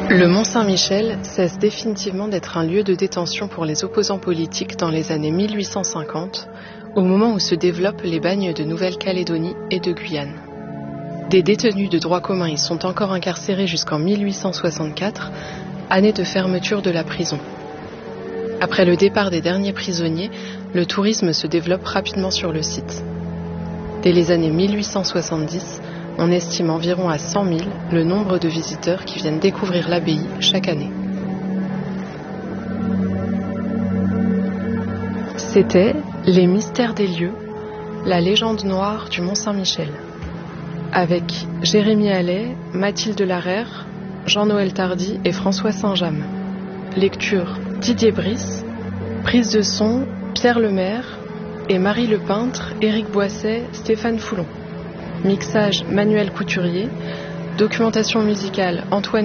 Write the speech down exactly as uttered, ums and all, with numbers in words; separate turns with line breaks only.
Le Mont-Saint-Michel cesse définitivement d'être un lieu de détention pour les opposants politiques dans les années mille huit cent cinquante, au moment où se développent les bagnes de Nouvelle-Calédonie et de Guyane. Des détenus de droit commun y sont encore incarcérés jusqu'en mille huit cent soixante-quatre, année de fermeture de la prison. Après le départ des derniers prisonniers, le tourisme se développe rapidement sur le site. Dès les années mille huit cent soixante-dix, on estime environ à cent mille le nombre de visiteurs qui viennent découvrir l'abbaye chaque année. C'était Les Mystères des lieux, la légende noire du Mont-Saint-Michel, avec Jérémy Allais, Mathilde Larère, Jean-Noël Tardy et François Saint-James. Lecture Didier Brice, prise de son Pierre Lemaire et Marie Le Peintre, Éric Boisset, Stéphane Foulon. Mixage Manuel Couturier, documentation musicale Antoine